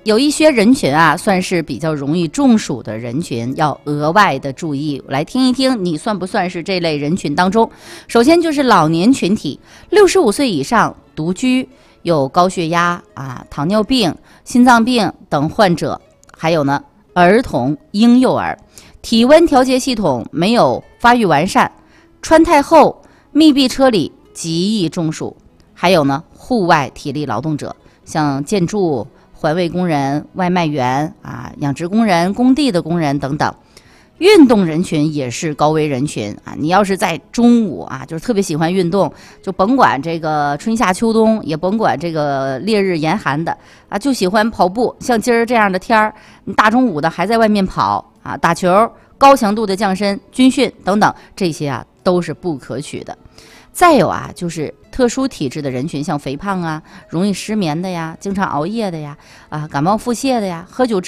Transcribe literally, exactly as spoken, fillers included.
有一些人群啊，算是比较容易中暑的人群，要额外的注意。来听一听，你算不算是这类人群当中？首先就是老年群体，六十五岁以上独居、有高血压啊、糖尿病、心脏病等患者，还有呢，儿童、婴幼儿，体温调节系统没有发育完善，穿太厚、密闭车里极易中暑。还有呢，户外体力劳动者，像建筑、环卫工人、外卖员啊、养殖工人、工地的工人等等，运动人群也是高危人群啊！你要是在中午啊，就是特别喜欢运动，就甭管这个春夏秋冬，也甭管这个烈日严寒的啊，就喜欢跑步。像今儿这样的天儿，你大中午的还在外面跑啊，打球、高强度的降身、军训等等，这些啊都是不可取的。再有啊，就是特殊体质的人群，像肥胖啊、容易失眠的呀、经常熬夜的呀、啊感冒腹泻的呀、喝酒